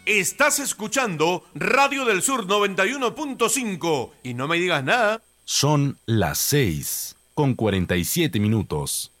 Estás escuchando Radio del Sur 91.5 y no me digas nada. Son las 6:47 minutos.